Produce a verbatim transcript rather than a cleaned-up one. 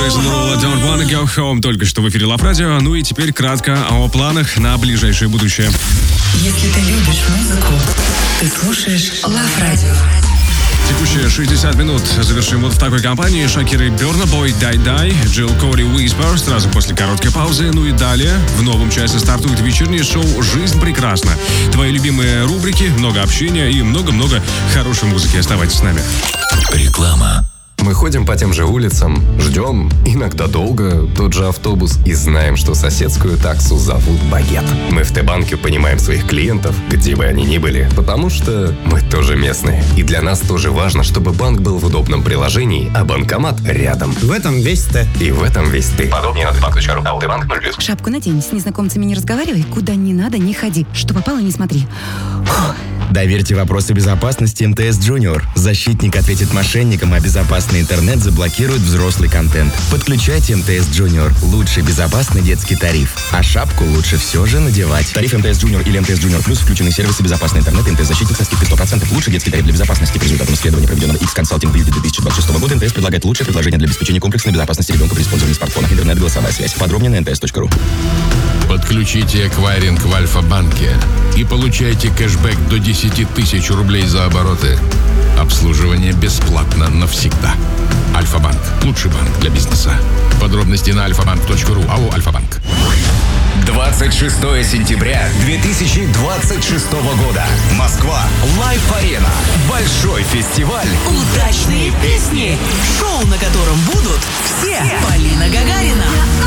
Джейсон Рула, Don't Wanna Go Home. Только что в эфире Лав Радио. Ну и теперь кратко о планах на ближайшее будущее. Если ты любишь музыку, ты слушаешь Лав Радио. Текущие шестьдесят минут завершим вот в такой компании. Шакира и Burna Boy, Die Die, Джилл Кори, Whisper, сразу после короткой паузы. Ну и далее в новом часе стартует вечернее шоу «Жизнь прекрасна». Твои любимые рубрики, много общения и много-много хорошей музыки. Оставайтесь с нами. Реклама. Мы ходим по тем же улицам, ждем, иногда долго, тот же автобус и знаем, что соседскую таксу зовут Багет. Мы в Т-банке понимаем своих клиентов, где бы они ни были, потому что мы тоже местные. И для нас тоже важно, чтобы банк был в удобном приложении, а банкомат рядом. В этом весь Т. И в этом весь ты. Подробнее на тбанк точка ру. А Т-банк ноль плюс. Шапку надень, с незнакомцами не разговаривай, куда не надо не ходи. Что попало, не смотри. Фух. Доверьте вопросы безопасности эм тэ эс Junior. Защитник ответит мошенникам, а безопасный интернет заблокирует взрослый контент. Подключайте эм тэ эс Junior. Лучший безопасный детский тариф. А шапку лучше все же надевать. Тариф эм тэ эс Junior или эм тэ эс Junior Plus включены сервисы безопасный интернет, эм тэ эс-защитник со скидкой сто процентов. Лучший детский тариф для безопасности. По результатам исследования, проведенного X-Consulting в июле две тысячи двадцать шестого года, эм тэ эс предлагает лучшее предложение для обеспечения комплексной безопасности ребенка при использовании смартфона. Интернет, голосовая связь. Подробнее на эн тэ эс точка ру. Подключите эквайринг в Альфа-банке и получайте кэшбэк до десять тысяч рублей за обороты. Обслуживание бесплатно навсегда. Альфа-банк. Лучший банк для бизнеса. Подробности на альфа банк точка ру. АО «Альфа-банк». двадцать шестого сентября две тысячи двадцать шестого года. Москва. Лайф-арена. Большой фестиваль. Удачные песни. Шоу, на котором будут все. Полина Гагарина.